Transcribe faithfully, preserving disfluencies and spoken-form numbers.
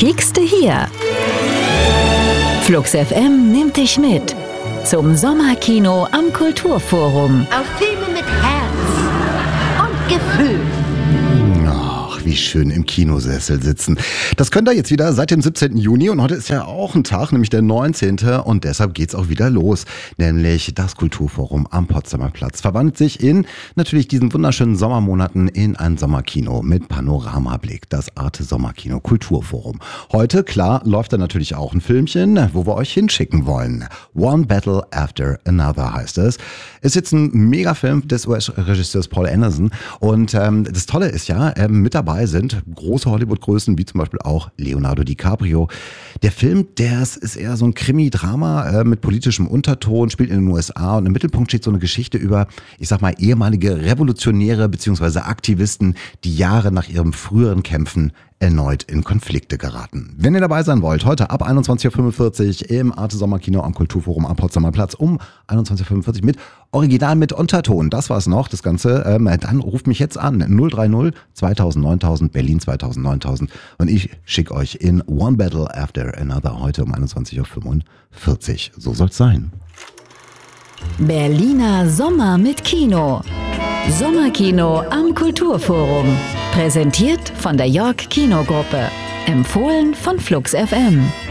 Antikste hier. Flux F M nimmt dich mit zum Sommerkino am Kulturforum. Auf Filme mit Herz und Gefühl. Ach, wie schön im Kinosessel sitzen. Das könnt ihr jetzt wieder seit dem siebzehnten Juni und heute ist ja auch ein Tag, nämlich der neunzehnte und deshalb geht's auch wieder los. Nämlich das Kulturforum am Potsdamer Platz verwandelt sich in natürlich diesen wunderschönen Sommermonaten in ein Sommerkino mit Panoramablick. Das Arte Sommerkino Kulturforum. Heute, klar, läuft da natürlich auch ein Filmchen, wo wir euch hinschicken wollen. One Battle After Another heißt es. Ist jetzt ein Megafilm des U S-Regisseurs Paul Anderson und ähm, das Tolle ist ja, ähm, mit dabei sind große Hollywood-Größen, wie zum Beispiel auch Leonardo DiCaprio. Der Film, der ist eher so ein Krimi-Drama äh, mit politischem Unterton, spielt in den U S A und im Mittelpunkt steht so eine Geschichte über, ich sag mal, ehemalige Revolutionäre bzw. Aktivisten, die Jahre nach ihrem früheren Kämpfen erneut in Konflikte geraten. Wenn ihr dabei sein wollt, heute ab einundzwanzig Uhr fünfundvierzig im Arte Sommerkino am Kulturforum am Potsdamer Platz um einundzwanzig Uhr fünfundvierzig mit Original mit Unterton. Das war's noch, das Ganze. Ähm, dann ruft mich jetzt an. null drei null zweitausend neuntausend Berlin zweitausend neuntausend und ich schicke euch in One Battle After Another heute um einundzwanzig Uhr fünfundvierzig. So soll's sein. Berliner Sommer mit Kino. Sommerkino am Kulturforum. Präsentiert von der York Kinogruppe. Empfohlen von Flux F M.